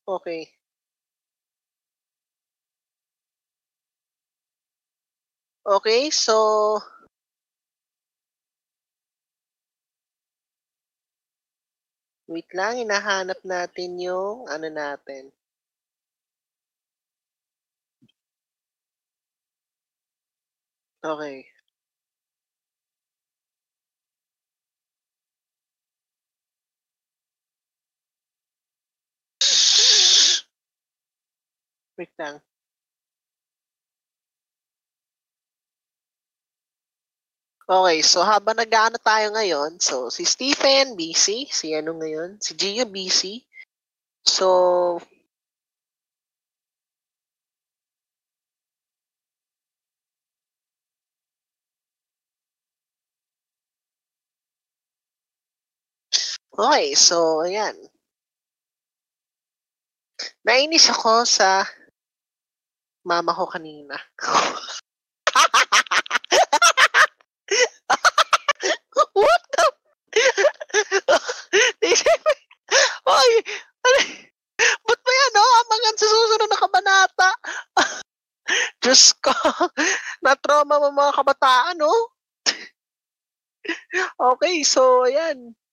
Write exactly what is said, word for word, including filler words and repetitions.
Okey. Okey, so wait lang, hinahanap natin yung ano natin. Okey. Wait lang. Okey, so habang nag-aano tayo ngayon, so si Stephen busy, si ano ngayon, si Gio busy. So okey, so ayan. Nainis ako sa mama ko kanina. What the Hoy, ba't may ano, abangan sa susunod na kabanata. Diyos ko, na-trauma mo mga kabataan 'no? Okey, so ayan.